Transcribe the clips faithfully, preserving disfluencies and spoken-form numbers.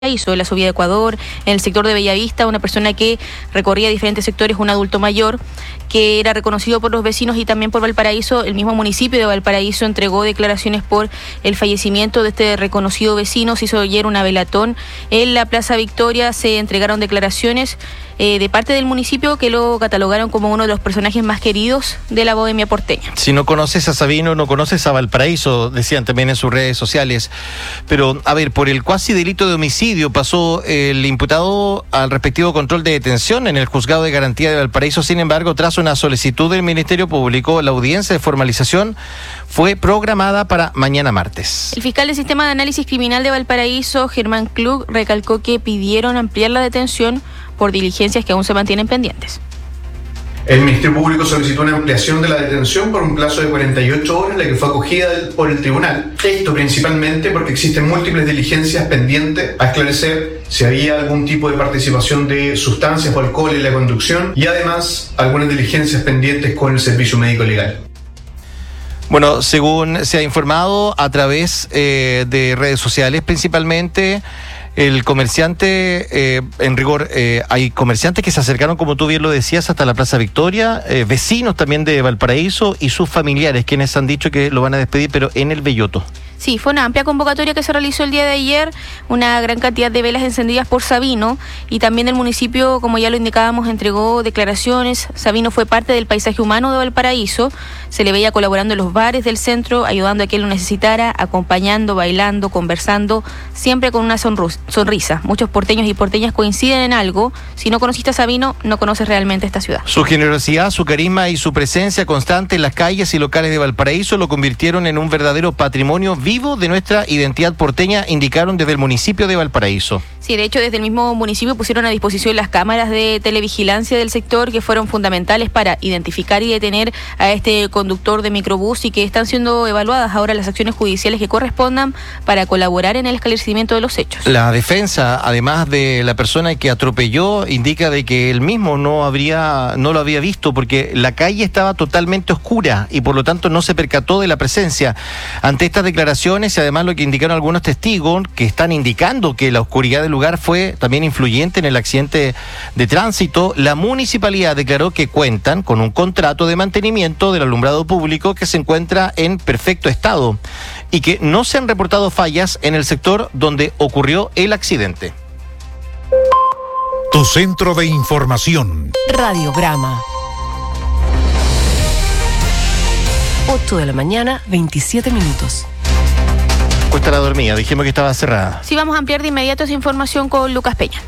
hizo en la subida de Ecuador, en el sector de Bellavista, una persona que recorría diferentes sectores, un adulto mayor, que era reconocido por los vecinos y también por Valparaíso. El mismo municipio de Valparaíso entregó declaraciones por el fallecimiento de este reconocido vecino. Se hizo ayer una velatón en la Plaza Victoria, se entregaron declaraciones eh, de parte del municipio que lo catalogaron como uno de los personajes más queridos de la bohemia porteña. Si no conoces a Sabino, no conoces a Valparaíso, decían también en sus redes sociales. Pero, a ver, por el cuasi delito de homicidio pasó el imputado al respectivo control de detención en el Juzgado de Garantía de Valparaíso. Sin embargo, tras una solicitud del Ministerio Público, la audiencia de formalización fue programada para mañana martes. El fiscal del Sistema de Análisis Criminal de Valparaíso, Germán Klug, recalcó que pidieron ampliar la detención por diligencias que aún se mantienen pendientes. El Ministerio Público solicitó una ampliación de la detención por un plazo de cuarenta y ocho horas, la que fue acogida por el tribunal. Esto principalmente porque existen múltiples diligencias pendientes a esclarecer si había algún tipo de participación de sustancias o alcohol en la conducción y además algunas diligencias pendientes con el servicio médico legal. Bueno, según se ha informado a través eh, de redes sociales principalmente, el comerciante, eh, en rigor, eh, hay comerciantes que se acercaron, como tú bien lo decías, hasta la Plaza Victoria, eh, vecinos también de Valparaíso y sus familiares, quienes han dicho que lo van a despedir, pero en el Belloto. Sí, fue una amplia convocatoria que se realizó el día de ayer, una gran cantidad de velas encendidas por Sabino y también el municipio, como ya lo indicábamos, entregó declaraciones. Sabino fue parte del paisaje humano de Valparaíso, se le veía colaborando en los bares del centro, ayudando a quien lo necesitara, acompañando, bailando, conversando, siempre con una sonru- sonrisa. Muchos porteños y porteñas coinciden en algo: si no conociste a Sabino, no conoces realmente esta ciudad. Su generosidad, su carisma y su presencia constante en las calles y locales de Valparaíso lo convirtieron en un verdadero patrimonio vivo de nuestra identidad porteña, indicaron desde el municipio de Valparaíso. Sí, de hecho, desde el mismo municipio pusieron a disposición las cámaras de televigilancia del sector que fueron fundamentales para identificar y detener a este conductor de microbús y que están siendo evaluadas ahora las acciones judiciales que correspondan para colaborar en el esclarecimiento de los hechos. La defensa, además de la persona que atropelló, indica de que él mismo no habría, no lo había visto porque la calle estaba totalmente oscura y por lo tanto no se percató de la presencia. Ante estas declaraciones y además lo que indicaron algunos testigos que están indicando que la oscuridad del lugar fue también influyente en el accidente de tránsito, la municipalidad declaró que cuentan con un contrato de mantenimiento del alumbrado público que se encuentra en perfecto estado y que no se han reportado fallas en el sector donde ocurrió el accidente. Tu centro de información. Radiograma. ocho de la mañana, veintisiete minutos. Cuesta la dormida, dijimos que estaba cerrada. Sí, vamos a ampliar de inmediato esa información con Lucas Peña.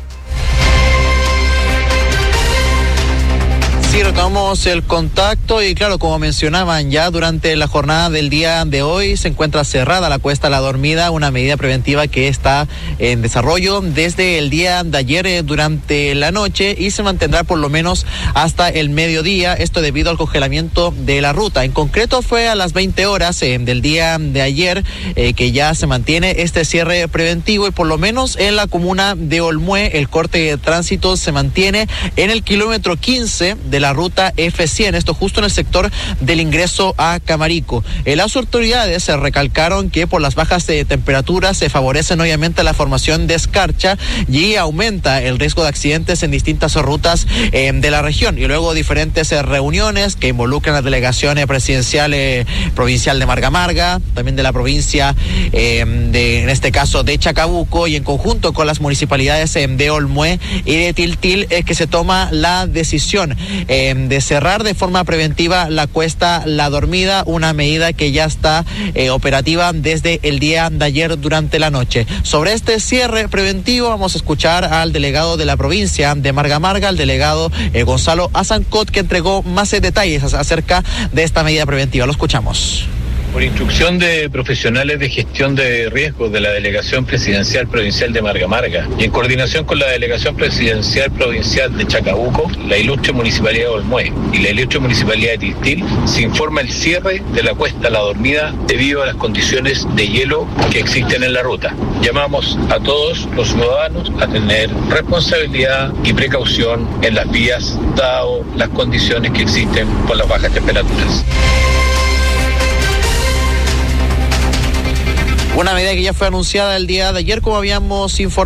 Sí, retomamos el contacto y claro, como mencionaban ya durante la jornada del día de hoy, se encuentra cerrada la Cuesta La Dormida, una medida preventiva que está en desarrollo desde el día de ayer eh, durante la noche y se mantendrá por lo menos hasta el mediodía, esto debido al congelamiento de la ruta. En concreto fue a las veinte horas eh, del día de ayer eh, que ya se mantiene este cierre preventivo y por lo menos en la comuna de Olmué el corte de tránsito se mantiene en el kilómetro quince de la ruta F cien, esto justo en el sector del ingreso a Camarico. Eh, las autoridades se recalcaron que por las bajas de temperaturas se favorecen obviamente la formación de escarcha y aumenta el riesgo de accidentes en distintas rutas eh, de la región. Y luego diferentes eh, reuniones que involucran a la delegación eh, presidencial eh, provincial de Marga Marga, también de la provincia eh, de, en este caso de Chacabuco, y en conjunto con las municipalidades eh, de Olmué y de Tiltil es eh, que se toma la decisión Eh, de cerrar de forma preventiva la Cuesta La Dormida, una medida que ya está eh, operativa desde el día de ayer durante la noche. Sobre este cierre preventivo vamos a escuchar al delegado de la provincia de Marga Marga, al delegado eh, Gonzalo Azancot, que entregó más eh, detalles acerca de esta medida preventiva. Lo escuchamos. Por instrucción de profesionales de gestión de riesgos de la Delegación Presidencial Provincial de Marga Marga y en coordinación con la Delegación Presidencial Provincial de Chacabuco, la ilustre Municipalidad de Olmué y la ilustre Municipalidad de Tiltil, se informa el cierre de la Cuesta La Dormida debido a las condiciones de hielo que existen en la ruta. Llamamos a todos los ciudadanos a tener responsabilidad y precaución en las vías, dado las condiciones que existen por las bajas temperaturas. Una medida que ya fue anunciada el día de ayer, como habíamos informado.